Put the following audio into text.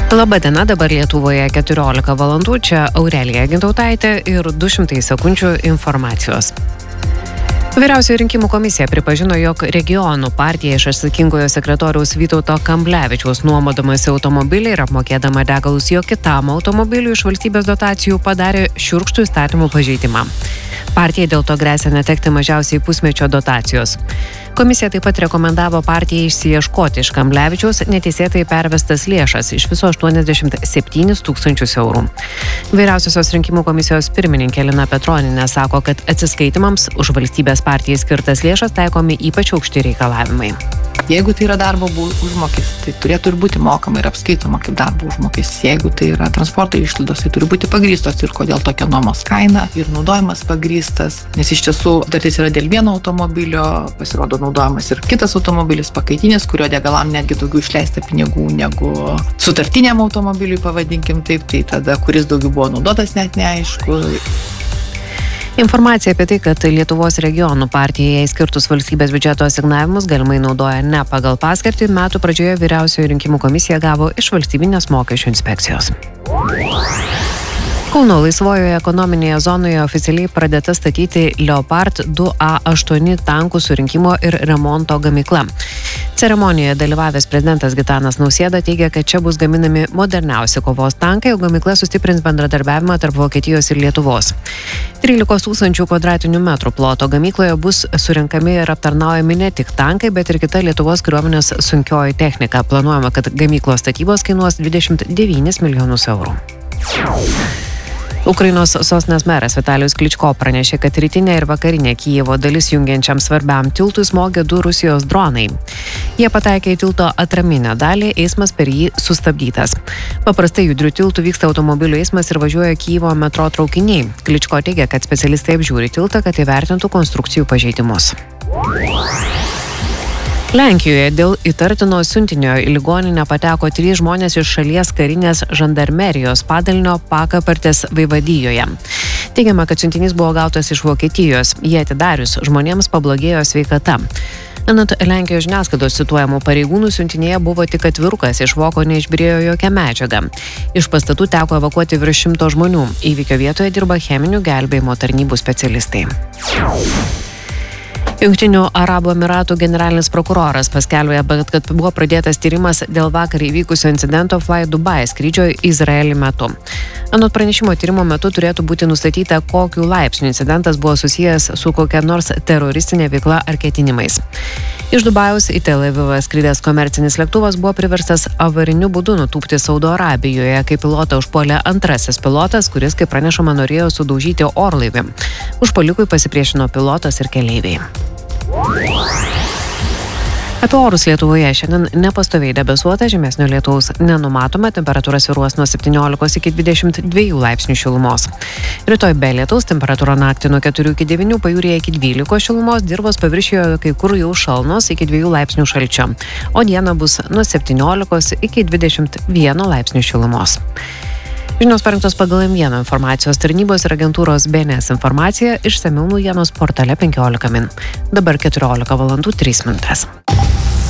Labadiena, dabar Lietuvoje 14 valandų, čia Aurelija Gintautaitė ir 200 sekundžių informacijos. Vyriausioji rinkimų komisija pripažino, jog regionų partija iš atsakingojo sekretoriaus Vytauto Kamblevičiaus nuomodamasi automobilį ir apmokėdama degalus jo kitam automobiliui iš valstybės dotacijų padarė šiurkštų įstatymų pažeidimą. Partijai dėl to gresia netekti mažiausiai pusmečio dotacijos. Komisija taip pat rekomendavo partijai išsiieškoti iš Kamblevičiaus neteisėtai pervestas lėšas iš viso 87 tūkstančius eurų. Vyriausiosios rinkimų komisijos pirmininkė Lina Petronienė sako, kad atsiskaitimams už valstybės partijai skirtas lėšas taikomi ypač aukšti reikalavimai. Jeigu tai yra darbo užmokestis, tai turėtų ir būti mokama ir apskaitoma kaip darbo užmokestis. Jeigu tai yra transporto išlaidos, tai turi būti pagrįstos ir kodėl tokia nuomos kaina ir naudojimas pagrįstas. Nes iš tiesų sutartis yra dėl vieno automobilio, pasirodo naudojamas ir kitas automobilis pakaitinis, kurio degalam netgi daugiau išleista pinigų negu sutartiniam automobiliui, pavadinkim taip, tai tada kuris daugiau buvo naudotas net neaišku. Informacija apie tai, kad Lietuvos regionų partija jai skirtus valstybės biudžeto asignavimus galimai naudoja ne pagal paskirtį, metų pradžioje Vyriausioji rinkimų komisija gavo iš valstybinės mokesčių inspekcijos. Kauno laisvojoje ekonominėje zonoje oficialiai pradėta statyti Leopard 2A8 tankų surinkimo ir remonto gamykla. Ceremonijoje dalyvavęs prezidentas Gitanas Nausėda teigia, kad čia bus gaminami moderniausi kovos tankai, o gamykla sustiprins bendradarbiavimą tarp Vokietijos ir Lietuvos. 13 000 kvadratinių metrų ploto gamykloje bus surinkami ir aptarnaujami ne tik tankai, bet ir kita Lietuvos kariuomenės sunkioji technika. Planuojama, kad gamyklos statybos kainuos 29 milijonus eurų. Ukrainos sostinės meras Vitalijus Kličko pranešė, kad rytinė ir vakarinė Kijevo dalis jungiančiam svarbiam tiltui smogė 2 Rusijos dronai. Jie pataikė į tilto atraminę dalį, eismas per jį sustabdytas. Paprastai judrių tiltų vyksta automobilių eismas ir važiuoja Kijevo metro traukiniai. Kličko teigia, kad specialistai apžiūri tiltą, kad įvertintų konstrukcijų pažeidimus. Lenkijoje dėl įtartino siuntinio į ligoninę pateko 3 žmonės iš šalies karinės žandarmerijos padalinio Pakapartės vaivadijoje. Teigiama, kad siuntinys buvo gautas iš Vokietijos. Jie atidarius žmonėms pablogėjo sveikata. Anot Lenkijos žiniasklaidos cituojamų pareigūnų siuntinėje buvo tik atvirukas, iš voko neišbyrėjo jokia medžiaga. Iš pastatų teko evakuoti virš 100 žmonių. Įvykio vietoje dirba cheminių gelbėjimo tarnybų specialistai. Jungtinių Arabų Emiratų generalinis prokuroras paskelbė, kad buvo pradėtas tyrimas dėl vakar įvykusio incidento Fly Dubai skrydžio į Izraelį metu. Anot pranešimo, tyrimo metu turėtų būti nustatyta, kokiu laipsniu incidentas buvo susijęs su kokia nors teroristinė veikla ar ketinimais. Iš Dubajaus į Tel Avivą skridęs komercinis lėktuvas buvo priverstas avariniu būdu nutūpti Saudo Arabijoje, kai pilotą užpuolė antrasis pilotas, kuris, kaip pranešama, norėjo sudaužyti orlaivį. Užpuolikui pasipriešino pilotas ir keleiviai. Apie orus Lietuvoje šiandien nepastoviai debesuota, žemesnio lietaus nenumatoma, temperatūra svyruos nuo 17 iki 22 laipsnių šilumos. Rytoj be lietaus, temperatūra naktį nuo 4 iki 9, pajūryje iki 12 šilumos, dirvos paviršiuje kai kur jau šalnos iki 2 laipsnių šalčio, o dieną bus nuo 17 iki 21 laipsnių šilumos. Žinios parengtos pagal M1 informacijos tarnybos ir agentūros BNS informacija, išsamiau naujienos portale 15 min. Dabar 14 valandų 3 minutės.